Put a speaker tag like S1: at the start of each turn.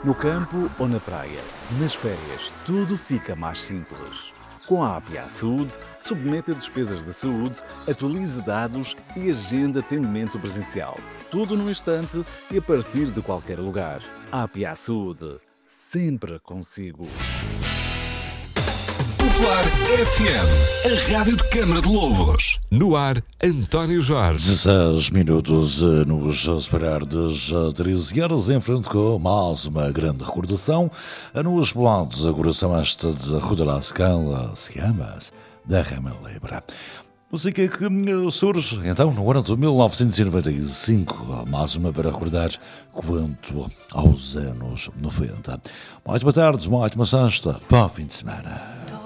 S1: No campo ou na praia, nas férias, tudo fica mais simples. Com a APA Saúde, submeta despesas de saúde, atualize dados e agenda atendimento presencial. Tudo num instante e a partir de qualquer lugar. APA Saúde, sempre consigo.
S2: Popular FM, a rádio de Câmara de Lobos.
S3: No ar, António Jorge.
S4: 16 minutos nos separar das 13 horas, em frente com mais uma grande recordação. Nos planos, a coração esta de Rodar Scala, se amas, da Rama Libra. Música que surge, então, no ano de 1995, mais uma para recordar quanto aos anos 90. Muito boa tarde, uma ótima sexta, para o fim de semana.